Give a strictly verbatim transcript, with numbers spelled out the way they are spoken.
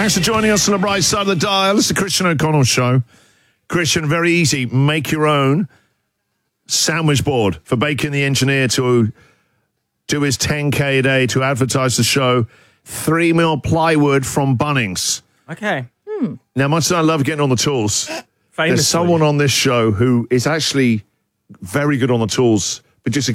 Thanks for joining us on the bright side of the dial. It's the Christian O'Connell Show. Christian, very easy. Make your own sandwich board for Bacon the Engineer to do his ten K a day to advertise the show. Three mil plywood from Bunnings. Okay. Hmm. Now, much as I love getting on the tools, Famously. there's someone on this show who is actually very good on the tools, but just